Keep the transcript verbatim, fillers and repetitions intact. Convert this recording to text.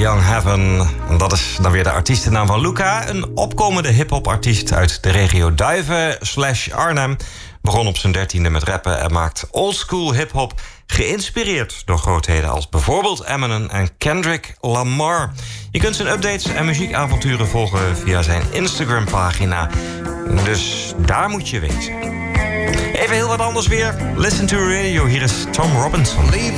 Young Heaven. En dat is dan weer de artiestennaam van Luca. Een opkomende hip-hop-artiest uit de regio Duiven slash Arnhem. Begon op zijn dertiende met rappen en maakt oldschool hip-hop. Geïnspireerd door grootheden als bijvoorbeeld Eminem en Kendrick Lamar. Je kunt zijn updates en muziekavonturen volgen via zijn Instagram-pagina. Dus daar moet je wezen. Even heel wat anders weer. Listen to Radio. Hier is Tom Robinson. Leave